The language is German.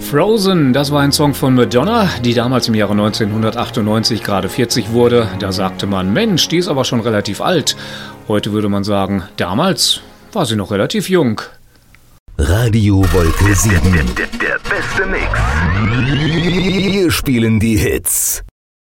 Frozen, das war ein Song von Madonna, die damals im Jahre 1998 gerade 40 wurde. Da sagte man, Mensch, die ist aber schon relativ alt. Heute würde man sagen, damals war sie noch relativ jung. Radio Wolke 7. Der beste Mix. Wir spielen die Hits.